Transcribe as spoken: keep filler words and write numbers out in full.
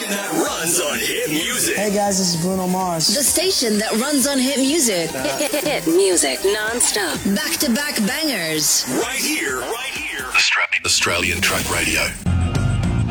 station that runs on hit music. Hey guys, this is Bruno Mars. The station that runs on hit music. Hit, hit, hit music non-stop. Back-to-back bangers. Right here, right here. Australian Truck Radio.